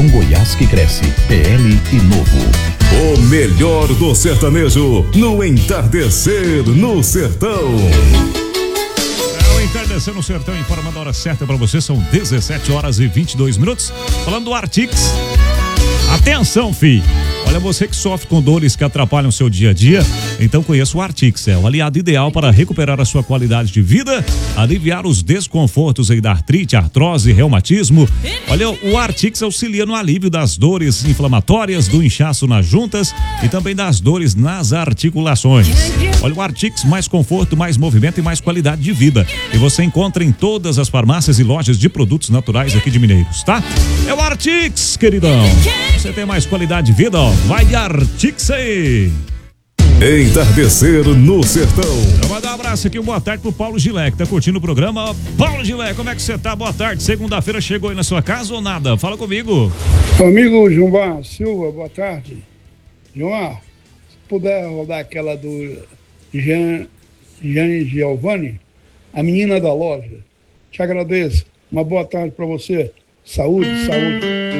Associação Goiás que Cresce, PL e Novo. O melhor do sertanejo no Entardecer no Sertão. O Entardecer no Sertão informando a hora certa para você, são 17 horas e 22 minutos. Falando do Artix. Atenção, fi! Olha, você que sofre com dores que atrapalham o seu dia a dia, então conheça o Artix, é o aliado ideal para recuperar a sua qualidade de vida, aliviar os desconfortos aí da artrite, artrose, reumatismo. Olha, o Artix auxilia no alívio das dores inflamatórias, do inchaço nas juntas e também das dores nas articulações. Olha, o Artix, mais conforto, mais movimento e mais qualidade de vida. E você encontra em todas as farmácias e lojas de produtos naturais aqui de Mineiros, tá? É o Artix, queridão. Você tem mais qualidade de vida, ó. Vai de Artix aí. Entardecer no Sertão. Eu vou dar um abraço aqui, boa tarde pro Paulo Gilé, que tá curtindo o programa. Paulo Gilé, como é que você tá? Boa tarde. Segunda-feira chegou aí na sua casa ou nada? Fala comigo. Amigo Gilmar Silva, boa tarde. Gilmar, se puder rodar aquela do Jane Giovanni, a menina da loja, te agradeço. Uma boa tarde para você. Saúde, saúde.